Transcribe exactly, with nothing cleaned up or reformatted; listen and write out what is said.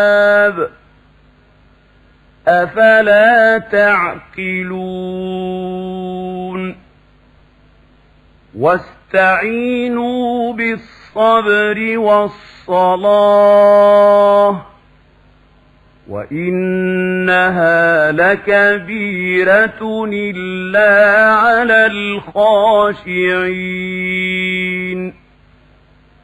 أفلا تعقلون واستعينوا بالصبر والصلاة وإنها لكبيرة إلا على الخاشعين